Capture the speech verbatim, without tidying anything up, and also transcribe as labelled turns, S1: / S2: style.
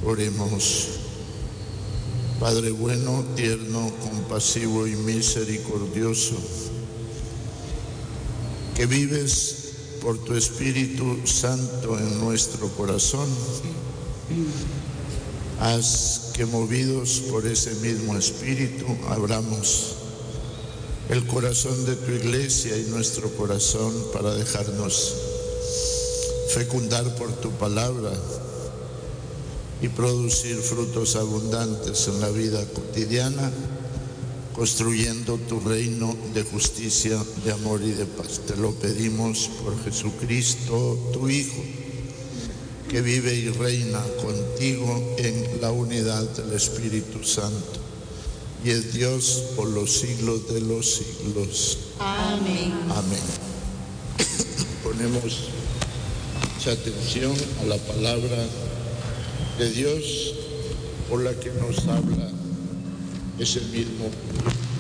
S1: Oremos. Padre bueno, tierno, compasivo y misericordioso, que vives por tu Espíritu Santo en nuestro corazón, haz que movidos por ese mismo Espíritu abramos el corazón de tu Iglesia y nuestro corazón para dejarnos fecundar por tu palabra y producir frutos abundantes en la vida cotidiana, construyendo tu reino de justicia, de amor y de paz. Te lo pedimos por Jesucristo, tu Hijo, que vive y reina contigo en la unidad del Espíritu Santo, y es Dios por los siglos de los siglos.
S2: Amén.
S1: Amén. Ponemos mucha atención a la palabra de Dios por la que nos habla ese mismo